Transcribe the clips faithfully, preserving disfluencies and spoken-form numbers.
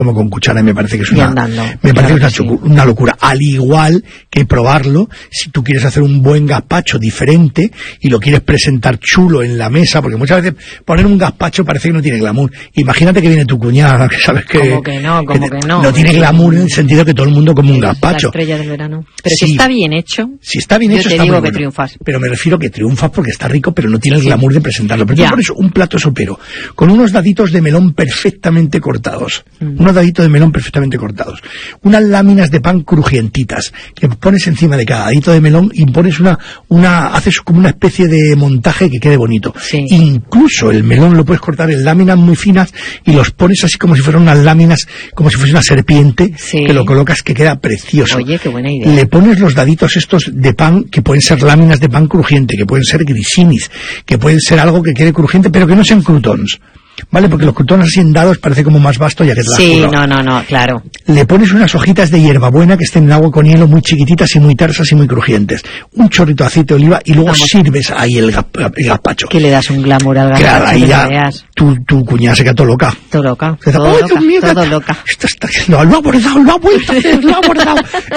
como con cuchara, y me parece que es una, andando, me parece claro que es una, sí. una locura. Al igual que probarlo, si tú quieres hacer un buen gazpacho diferente y lo quieres presentar chulo en la mesa, porque muchas veces poner un gazpacho parece que no tiene glamour. Imagínate que viene tu cuñada, que sabes que... Como que no, como que, que no. No tiene glamour en el sentido que todo el mundo come un gazpacho. La estrella del verano. Pero sí, si está bien hecho, si está bien hecho, yo te está digo muy que bueno. triunfas. Pero me refiero que triunfas porque está rico, pero no tiene el sí. glamour de presentarlo. Pero ya. tú pones un plato sopero con unos daditos de melón perfectamente cortados, mm. unos daditos de melón perfectamente cortados, unas láminas de pan crujientitas que pones encima de cada dadito de melón y pones una, una, haces como una especie de montaje que quede bonito. Sí. Incluso el melón lo puedes cortar en láminas muy finas y los pones así como si fueran unas láminas, como si fuese una serpiente, sí. que lo colocas que queda precioso. Oye, qué buena idea. Le pones los daditos estos de pan, que pueden ser láminas de pan crujiente, que pueden ser grisinis, que pueden ser algo que quede crujiente, pero que no sean croutons. ¿Vale? Porque los crutones así en dados parece como más vasto ya que te las Sí, no, no, no, claro. Le pones unas hojitas de hierbabuena que estén en agua con hielo muy chiquititas y muy tersas y muy crujientes. Un chorrito de aceite de oliva y luego Vamos. sirves ahí el, el gazpacho. Que le das un glamour al gazpacho. Claro, ahí ya tu, tu cuñada se queda todo loca. Todo loca. Se todo, dice, loca Dios mío, todo loca. Esto está, lo, lo ha abordado, lo ha vuelto a hacer, lo ha abordado.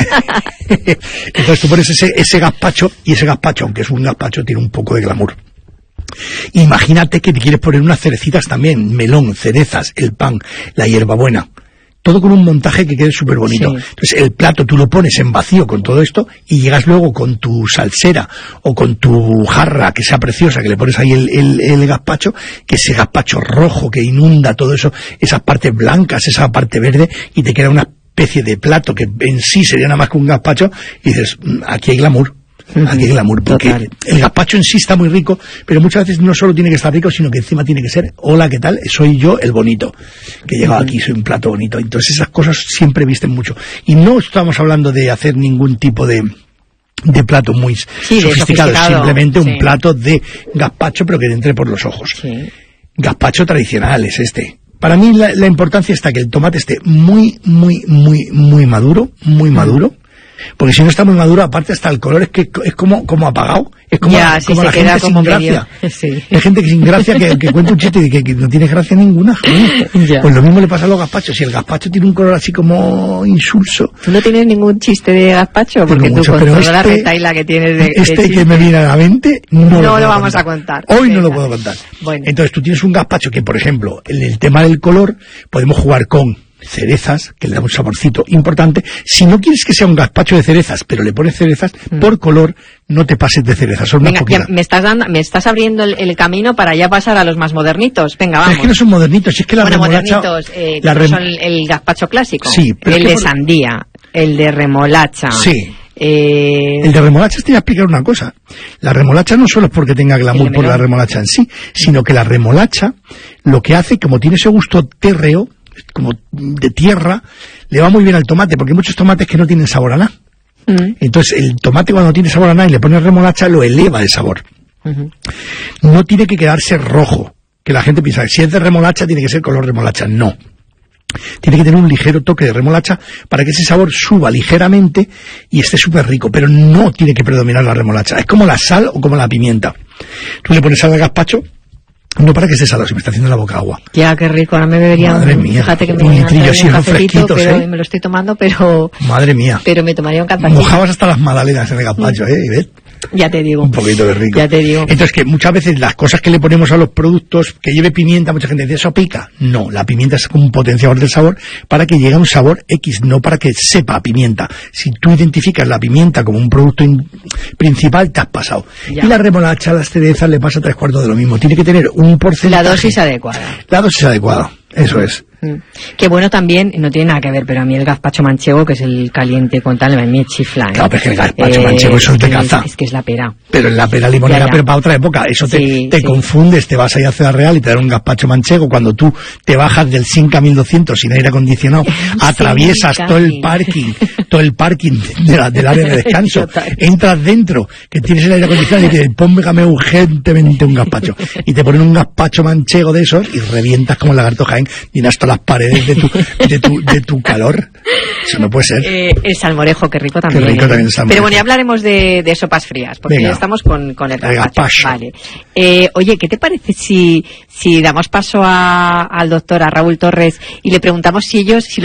Entonces tú pones ese, ese gazpacho y ese gazpacho, aunque es un gazpacho, tiene un poco de glamour. Imagínate que te quieres poner unas cerecitas también, melón, cerezas, el pan, la hierbabuena, todo con un montaje que quede súper bonito. Sí. Entonces el plato tú lo pones en vacío con todo esto y llegas luego con tu salsera o con tu jarra que sea preciosa, que le pones ahí el, el, el gazpacho, que ese gazpacho rojo que inunda todo eso, esas partes blancas, esa parte verde, y te queda una especie de plato que en sí sería nada más que un gazpacho, y dices, aquí hay glamour. Aquí hay glamour, porque Total. el gazpacho en sí está muy rico, pero muchas veces no solo tiene que estar rico, sino que encima tiene que ser, hola, ¿qué tal? Soy yo el bonito, que he llegado uh-huh. aquí, soy un plato bonito. Entonces esas cosas siempre visten mucho. Y no estamos hablando de hacer ningún tipo de de plato muy sí, sofisticado, sofisticado, simplemente sí. un plato de gazpacho, pero que te entre por los ojos. Sí. Gazpacho tradicional es este. Para mí la, la importancia está que el tomate esté muy, muy, muy, muy maduro, muy maduro. Porque si no está muy maduro, aparte hasta el color es que es como, como apagado, es como, ya, la, sí, como se la queda gente como sin medio, gracia. sí. Hay gente que sin gracia que, que cuenta un chiste y que, que no tiene gracia ninguna. Ya. Pues lo mismo le pasa a los gazpachos. Si el gazpacho tiene un color así como insulso. ¿Tú no tienes ningún chiste de gazpacho? Porque mucho, tú con toda este, la retaila que tienes de Este de que me viene a la mente no, no lo, lo vamos contar. a contar. Hoy Venga. no lo puedo contar. Bueno. Entonces tú tienes un gazpacho que, por ejemplo, en el tema del color podemos jugar con cerezas, que le da un saborcito importante. Si no quieres que sea un gazpacho de cerezas, pero le pones cerezas, mm. por color, no te pases de cerezas, son Venga, una poquita. Me estás dando, me estás abriendo el, el camino para ya pasar a los más modernitos. Venga, vamos. Pero es que no son modernitos, es que la bueno, remolacha... modernitos, eh, la rem... son el, el gazpacho clásico. Sí, pero el es que de por... sandía, el de remolacha. Sí. Eh... El de remolacha te voy a explicar una cosa. La remolacha no solo es porque tenga glamour por la remolacha en sí, sino que la remolacha lo que hace, como tiene ese gusto térreo, como de tierra, le va muy bien al tomate, porque hay muchos tomates que no tienen sabor a nada. Mm. Entonces el tomate cuando no tiene sabor a nada y le pones remolacha lo eleva de sabor. Uh-huh. No tiene que quedarse rojo, que la gente piensa que si es de remolacha tiene que ser color remolacha. No. Tiene que tener un ligero toque de remolacha para que ese sabor suba ligeramente y esté súper rico, pero no tiene que predominar la remolacha. Es como la sal o como la pimienta. Tú le pones sal al gazpacho, no para que esté salado, se me está haciendo la boca agua. Ya, qué rico, ahora me bebería Madre un, mía, fíjate que me un litrillo así, un unos cafecito, fresquitos, pero ¿eh? me lo estoy tomando, pero... Madre mía. Pero me tomaría un cafecito. Mojabas hasta las magdalenas en el gazpacho, ¿eh? ¿Ves? Ya te digo. Un poquito de rico. Ya te digo. Entonces, que muchas veces las cosas que le ponemos a los productos, que lleve pimienta, mucha gente dice, ¿eso pica? No, la pimienta es un potenciador del sabor para que llegue a un sabor X, no para que sepa a pimienta. Si tú identificas la pimienta como un producto in- principal, te has pasado. Ya. Y la remolacha, a las cerezas, le pasa tres cuartos de lo mismo. Tiene que tener un porcentaje. La dosis adecuada. La dosis adecuada, eso es. Mm. Que bueno también, no tiene nada que ver, pero a mí el gazpacho manchego, que es el caliente con tal, a mí me chifla, ¿eh? Claro, pero es que el gazpacho eh, manchego eso es te que caza. Es, es que es la pera. Pero en la pera limonera, ya, ya. pero para otra época. Eso te, sí, te sí. confundes, te vas ahí a Ciudad Real y te dan un gazpacho manchego. Cuando tú te bajas del Simca mil doscientos sin aire acondicionado, atraviesas todo el parking, todo el parking de la, del área de descanso, entras dentro, que tienes el aire acondicionado y te dicen, póngame urgentemente un gazpacho. Y te ponen un gazpacho manchego de esos y revientas como el lagarto Jaén, llenas todas las paredes de tu, de tu, de tu calor. Eso no puede ser. Eh, el salmorejo, qué rico también. Qué rico ¿eh? también el salmorejo. Pero bueno, ya hablaremos de, de sopas frías, porque Venga. ya estamos con, con el El gazpacho. gazpacho. Vale. Eh, oye, ¿qué te parece si, si damos paso a, al doctor, a Raúl Torres, y le preguntamos si ellos, si